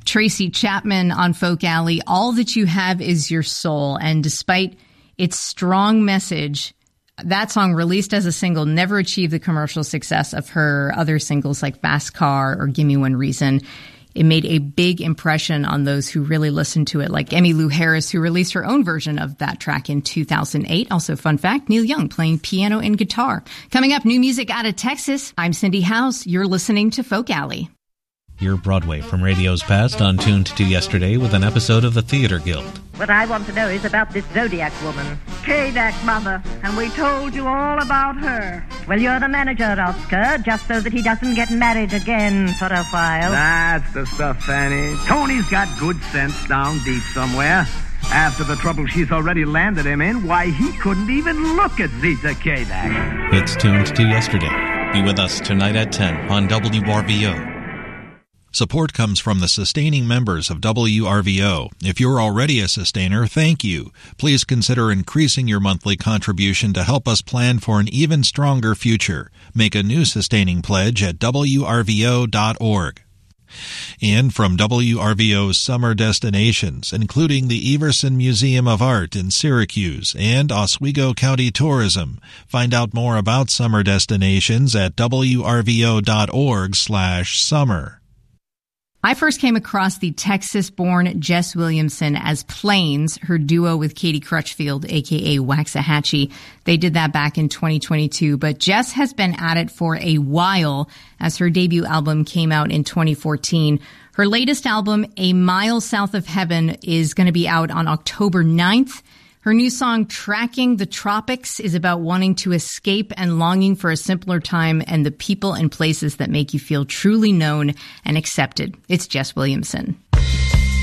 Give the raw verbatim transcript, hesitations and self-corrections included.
Tracy Chapman on Folk Alley. All that you have is your soul. And despite its strong message, that song, released as a single, never achieved the commercial success of her other singles like Fast Car or Gimme One Reason. It made a big impression on those who really listened to it, like Emmylou Harris, who released her own version of that track in two thousand eight. Also, fun fact, Neil Young playing piano and guitar. Coming up, new music out of Texas. I'm Cindy House. You're listening to Folk Alley. Hear Broadway from radio's past on Tuned to Yesterday with an episode of the Theater Guild. What I want to know is about this Zodiac woman. K-Dac, Mother, and we told you all about her. Well, you're the manager, Oscar, just so that he doesn't get married again for a while. That's the stuff, Fanny. Tony's got good sense down deep somewhere. After the trouble she's already landed him in, why, he couldn't even look at Zita K-Dac. It's Tuned to Yesterday. Be with us tonight at ten on W R V O. Support comes from the sustaining members of W R V O. If you're already a sustainer, thank you. Please consider increasing your monthly contribution to help us plan for an even stronger future. Make a new sustaining pledge at W R V O dot org. And from W R V O's summer destinations, including the Everson Museum of Art in Syracuse and Oswego County Tourism. Find out more about summer destinations at W R V O dot org slash summer. I first came across the Texas-born Jess Williamson as Plains, her duo with Katie Crutchfield, a k a. Waxahachie. They did that back in twenty twenty-two, but Jess has been at it for a while as her debut album came out in twenty fourteen. Her latest album, A Mile South of Heaven, is going to be out on October ninth. Her new song, Tracking the Tropics, is about wanting to escape and longing for a simpler time and the people and places that make you feel truly known and accepted. It's Jess Williamson.